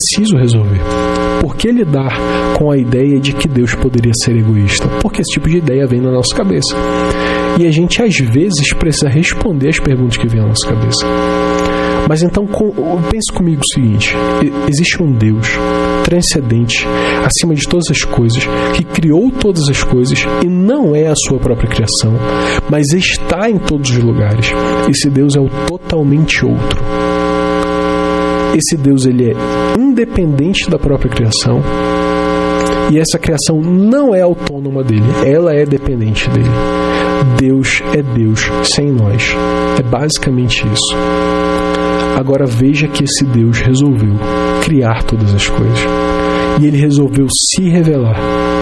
preciso resolver. Por que lidar com a ideia de que Deus poderia ser egoísta? Porque esse tipo de ideia vem na nossa cabeça. E a gente, às vezes, precisa responder as perguntas que vêm na nossa cabeça. Mas então, pense comigo o seguinte: existe um Deus transcendente, acima de todas as coisas, que criou todas as coisas e não é a sua própria criação, mas está em todos os lugares. Esse Deus é o totalmente outro. Esse Deus, ele é independente da própria criação, e essa criação não é autônoma dele, ela é dependente dele. Deus é Deus sem nós. É basicamente isso. Agora veja que esse Deus resolveu criar todas as coisas. E ele resolveu se revelar.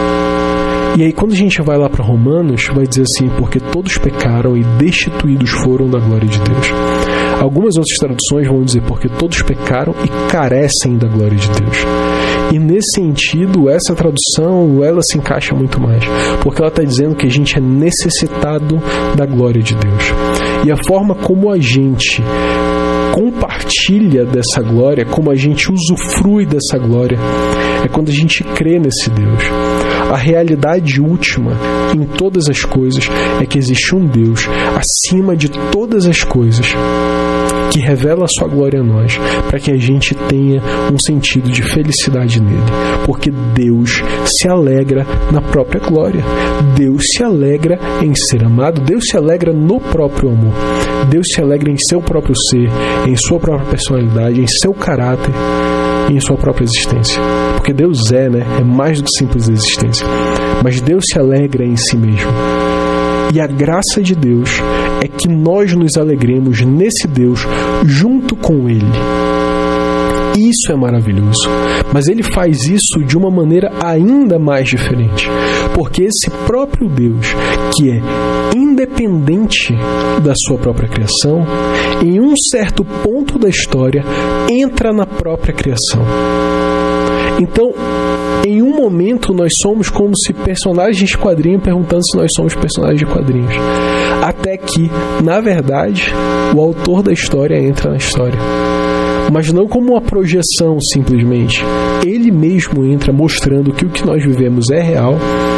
E aí quando a gente vai lá para Romanos, vai dizer assim: porque todos pecaram e destituídos foram da glória de Deus. Algumas outras traduções vão dizer: porque todos pecaram e carecem da glória de Deus. E nesse sentido, essa tradução, ela se encaixa muito mais, porque ela está dizendo que a gente é necessitado da glória de Deus. E a forma como a gente compartilha dessa glória, como a gente usufrui dessa glória, é quando a gente crê nesse Deus. A realidade última em todas as coisas é que existe um Deus acima de todas as coisas, que revela a sua glória a nós, para que a gente tenha um sentido de felicidade nele. Porque Deus se alegra na própria glória. Deus se alegra em ser amado. Deus se alegra no próprio amor. Deus se alegra em seu próprio ser, em sua própria personalidade, em seu caráter e em sua própria existência. Porque Deus é mais do que simples existência. Mas Deus se alegra em si mesmo. E a graça de Deus é que nós nos alegremos nesse Deus junto com Ele. Isso é maravilhoso. Mas Ele faz isso de uma maneira ainda mais diferente. Porque esse próprio Deus, que é independente da sua própria criação, em um certo ponto da história, entra na própria criação. Então, em um momento, nós somos como se personagens de quadrinho perguntando se nós somos personagens de quadrinhos. Até que, na verdade, o autor da história entra na história. Mas não como uma projeção, simplesmente. Ele mesmo entra mostrando que o que nós vivemos é real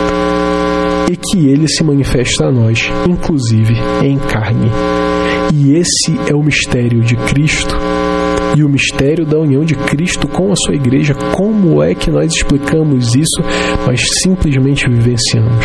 e que ele se manifesta a nós, inclusive em carne. E esse é o mistério de Cristo. E o mistério da união de Cristo com a sua igreja. Como é que nós explicamos isso, mas simplesmente vivenciamos?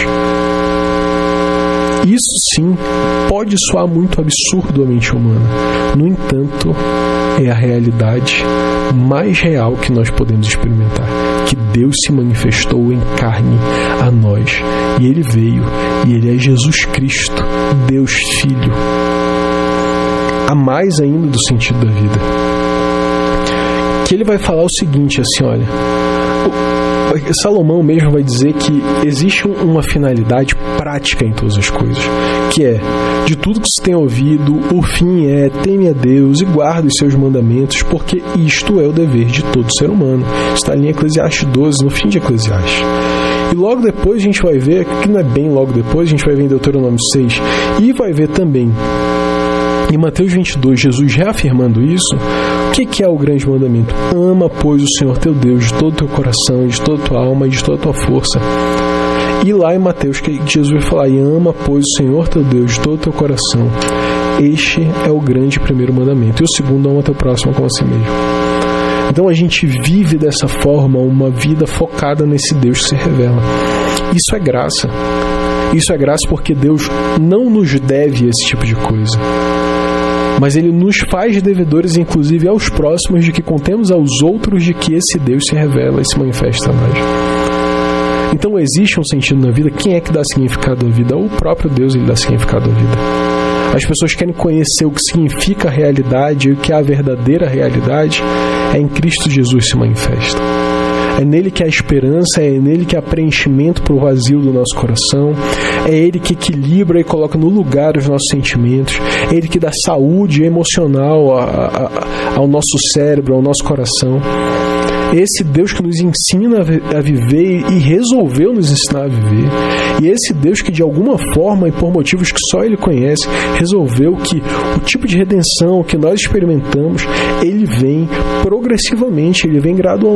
Isso sim pode soar muito absurdo à mente humana. No entanto, é a realidade mais real que nós podemos experimentar. Que Deus se manifestou em carne a nós. E Ele veio. E Ele é Jesus Cristo, Deus Filho. A mais ainda do sentido da vida. Que ele vai falar o seguinte, assim, olha, Salomão mesmo vai dizer que existe uma finalidade prática em todas as coisas, que é: de tudo que se tem ouvido, o fim é: teme a Deus e guarde os seus mandamentos, porque isto é o dever de todo ser humano. Está em Eclesiastes 12, no fim de Eclesiastes. E logo depois a gente vai ver, que não é bem logo depois, a gente vai ver em Deuteronômio 6, e vai ver também em Mateus 22, Jesus reafirmando isso. O que é o grande mandamento? Ama, pois, o Senhor teu Deus de todo o teu coração, de toda a tua alma e de toda a tua força. E lá em Mateus, que Jesus vai falar: e ama, pois, o Senhor teu Deus de todo o teu coração. Este é o grande primeiro mandamento. E o segundo: ama teu próximo como a si mesmo. Então a gente vive dessa forma uma vida focada nesse Deus que se revela. Isso é graça. Isso é graça porque Deus não nos deve esse tipo de coisa. Mas Ele nos faz devedores, inclusive aos próximos, de que contemos aos outros de que esse Deus se revela e se manifesta a nós. Então existe um sentido na vida. Quem é que dá significado à vida? O próprio Deus, Ele dá significado à vida. As pessoas querem conhecer o que significa a realidade, e o que é a verdadeira realidade é em Cristo Jesus se manifesta. É nele que há esperança, é nele que há preenchimento para o vazio do nosso coração, é Ele que equilibra e coloca no lugar os nossos sentimentos, é Ele que dá saúde emocional ao nosso cérebro, ao nosso coração. esse Deus que nos ensina a viver e resolveu nos ensinar a viver, e esse Deus que de alguma forma e por motivos que só Ele conhece, resolveu que o tipo de redenção que nós experimentamos, ele vem progressivamente, ele vem gradualmente.